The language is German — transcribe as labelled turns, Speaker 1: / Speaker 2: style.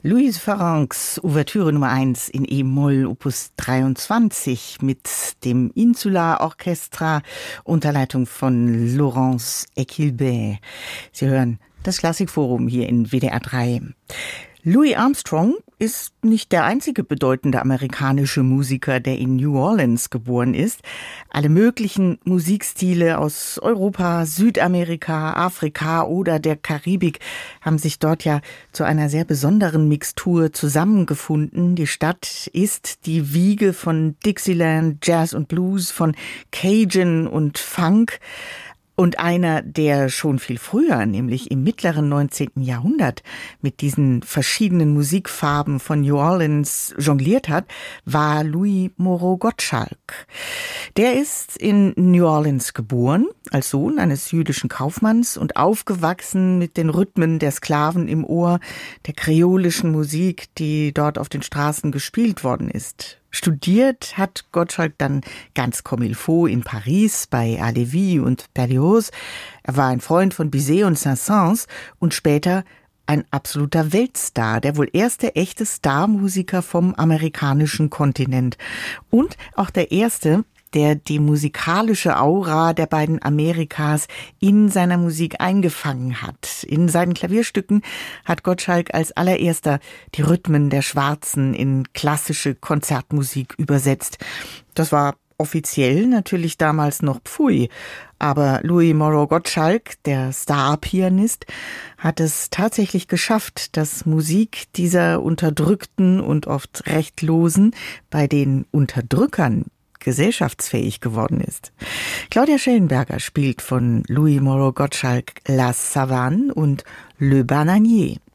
Speaker 1: Louise Farrencs Ouvertüre Nummer 1 in E-Moll, Opus 23 mit dem Insula Orchestra unter Leitung von Laurence Equilbert. Sie hören das Klassikforum hier in WDR 3. Louis Armstrong ist nicht der einzige bedeutende amerikanische Musiker, der in New Orleans geboren ist. Alle möglichen Musikstile aus Europa, Südamerika, Afrika oder der Karibik haben sich dort ja zu einer sehr besonderen Mixtur zusammengefunden. Die Stadt ist die Wiege von Dixieland, Jazz und Blues, von Cajun und Funk. Und einer, der schon viel früher, nämlich im mittleren 19. Jahrhundert, mit diesen verschiedenen Musikfarben von New Orleans jongliert hat, war Louis Moreau Gottschalk. Der ist in New Orleans geboren, als Sohn eines jüdischen Kaufmanns und aufgewachsen mit den Rhythmen der Sklaven im Ohr, der kreolischen Musik, die dort auf den Straßen gespielt worden ist. Studiert hat Gottschalk dann ganz comme il faut in Paris bei Halévy und Berlioz. Er war ein Freund von Bizet und Saint-Saëns und später ein absoluter Weltstar, der wohl erste echte Starmusiker vom amerikanischen Kontinent und auch der erste, der die musikalische Aura der beiden Amerikas in seiner Musik eingefangen hat. In seinen Klavierstücken hat Gottschalk als allererster die Rhythmen der Schwarzen in klassische Konzertmusik übersetzt. Das war offiziell natürlich damals noch Pfui, aber Louis Moreau Gottschalk, der Star-Pianist, hat es tatsächlich geschafft, dass Musik dieser Unterdrückten und oft Rechtlosen bei den Unterdrückern gesellschaftsfähig geworden ist. Claudia Schellenberger spielt von Louis Moreau Gottschalk La Savane und Le Bananier.